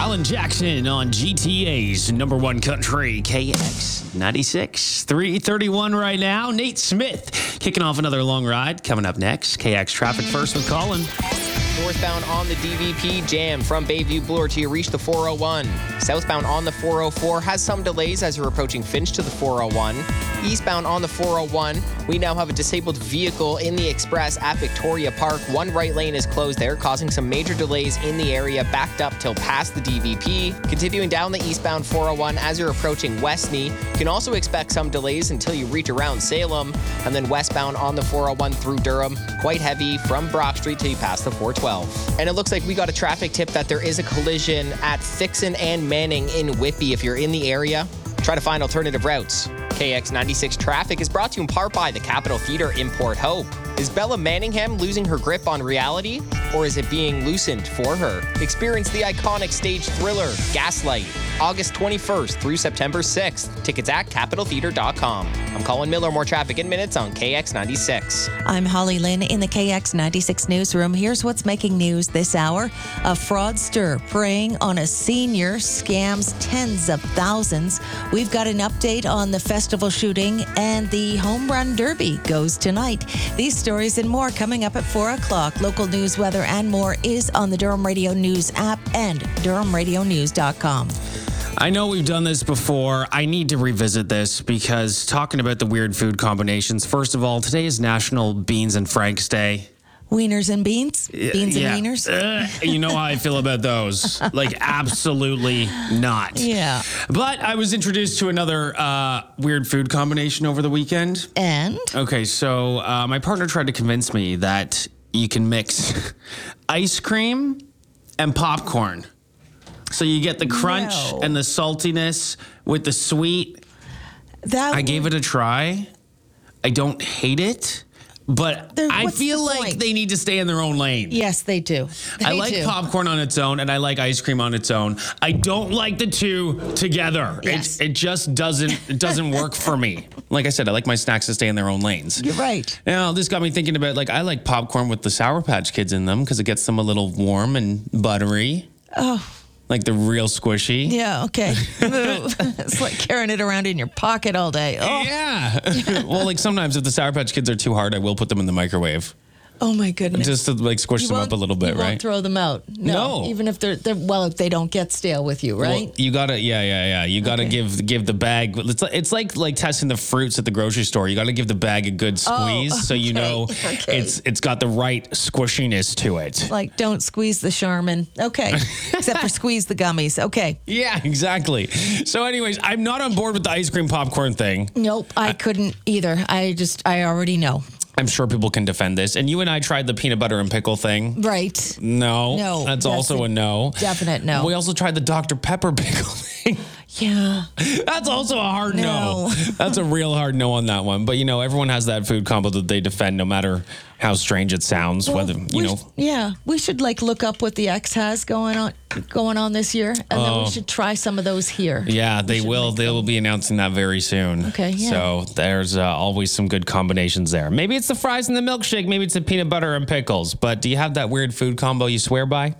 Alan Jackson on GTA's number one country, KX96. 3:31 right now. Nate Smith kicking off another long ride. Coming up next, KX Traffic First with Colin. Northbound on the DVP jam from Bayview Bloor till you reach the 401. Southbound on the 404 has some delays as you're approaching Finch to the 401. Eastbound on the 401, we now have a disabled vehicle in the express at Victoria Park. One right lane is closed there, causing some major delays in the area, backed up till past the DVP. Continuing down the eastbound 401 as you're approaching Westney, you can also expect some delays until you reach around Salem. And then westbound on the 401 through Durham, quite heavy from Brock Street till you pass the 412. And it looks like we got a traffic tip that there is a collision at Fixon and Manning in Whitby. If you're in the area, try to find alternative routes. KX96 Traffic is brought to you in part by the Capitol Theatre in Port Hope. Is Bella Manningham losing her grip on reality, or is it being loosened for her? Experience the iconic stage thriller, Gaslight, August 21st through September 6th. Tickets at CapitolTheatre.com. I'm Colin Miller. More traffic in minutes on KX96. I'm Holly Lynn in the KX96 newsroom. Here's what's making news this hour. A fraudster preying on a senior scams tens of thousands. We've got an update on the festival shooting, and the Home Run Derby goes tonight. These stories and more coming up at 4 o'clock. Local news, weather, and more is on the Durham Radio News app and DurhamRadioNews.com. I know we've done this before. I need to revisit this because talking about the weird food combinations, first of all, today is National Beans and Franks Day. Wieners and beans? Beans and wieners? You know how I feel about those. Like, absolutely not. Yeah. But I was introduced to another weird food combination over the weekend. And? Okay, so my partner tried to convince me that you can mix ice cream and popcorn. So you get the crunch and the saltiness with the sweet. I gave it a try. I don't hate it. But I feel like they need to stay in their own lane. Yes, they do. I like popcorn on its own, and I like ice cream on its own. I don't like the two together. Yes. It just doesn't work for me. Like I said, I like my snacks to stay in their own lanes. You're right. Now, this got me thinking about, like, I like popcorn with the Sour Patch Kids in them because it gets them a little warm and buttery. Oh. Like the real squishy. Yeah, okay. It's like carrying it around in your pocket all day. Oh. Yeah. Well, like sometimes if the Sour Patch Kids are too hard, I will put them in the microwave. Oh my goodness. Just to like squish them up a little bit, you right? Won't throw them out. No. Even if they're if they don't get stale with you, right? Well, you gotta, You gotta give the bag. It's like testing the fruits at the grocery store. You gotta give the bag a good squeeze so you know it's got the right squishiness to it. Like don't squeeze the Charmin. Okay. Except for squeeze the gummies. Okay. Yeah, exactly. So anyways, I'm not on board with the ice cream popcorn thing. Nope, I couldn't either. I already know. I'm sure people can defend this. And you and I tried the peanut butter and pickle thing. Right. No. That's also a no. Definite no. We also tried the Dr. Pepper pickle thing. Yeah. That's also a hard no. That's a real hard no on that one. But, you know, everyone has that food combo that they defend no matter how strange it sounds. Well, whether, you know. Yeah. We should, like, look up what the X has going on this year. And then we should try some of those here. Yeah, they will. They will be announcing that very soon. Okay, yeah. So there's always some good combinations there. Maybe it's the fries and the milkshake. Maybe it's the peanut butter and pickles. But do you have that weird food combo you swear by?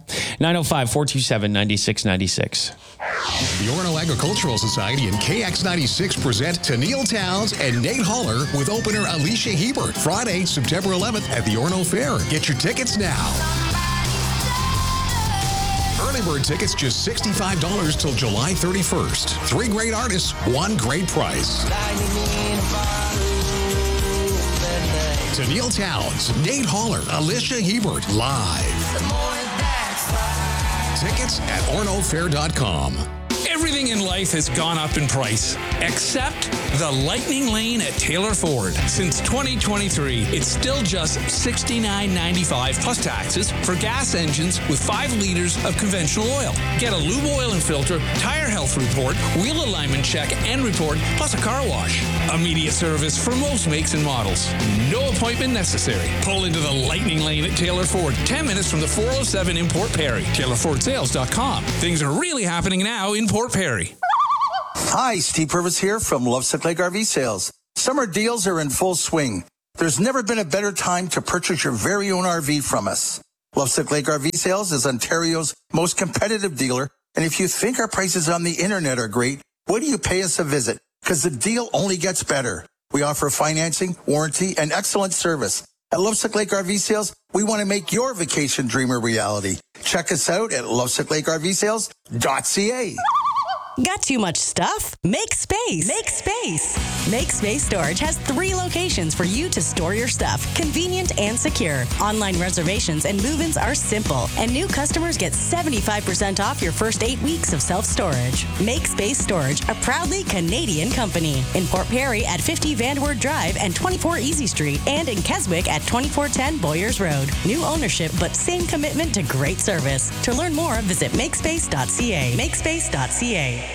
905-427-9696. The Orono Agricultural Society and KX96 present Tennille Towns and Nate Holler with opener Alicia Hebert. Friday, September 11th at the Orono Fair. Get your tickets now. Early bird tickets just $65 till July 31st. 3 great artists, 1 great price. Tennille Towns, Nate Holler, Alicia Hebert, live. Tickets at OrnoFair.com. Everything in life has gone up in price, except the Lightning Lane at Taylor Ford. Since 2023, it's still just $69.95 plus taxes for gas engines with 5 liters of conventional oil. Get a lube oil and filter, tire health report, wheel alignment check and report, plus a car wash. Immediate service for most makes and models. No appointment necessary. Pull into the Lightning Lane at Taylor Ford, 10 minutes from the 407 in Port Perry. TaylorFordSales.com. Things are really happening now in Port Perry. Hi, Steve Purvis here from Lovesick Lake RV Sales. Summer deals are in full swing. There's never been a better time to purchase your very own RV from us. Lovesick Lake RV Sales is Ontario's most competitive dealer And if you think our prices on the internet are great, why do you pay us a visit? Because the deal only gets better. We offer financing, warranty, and excellent service. At Lovesick Lake RV Sales, we want to make your vacation dream a reality. Check us out at lovesicklakervsales.ca. Got too much stuff? Make space. Make space. Make Space Storage has 3 locations for you to store your stuff, convenient and secure. Online reservations and move-ins are simple, and new customers get 75% off your first 8 weeks of self-storage. Make Space Storage, a proudly Canadian company. In Port Perry at 50 Vanderwood Drive and 24 Easy Street, and in Keswick at 2410 Boyers Road. New ownership, but same commitment to great service. To learn more, visit makespace.ca. Makespace.ca.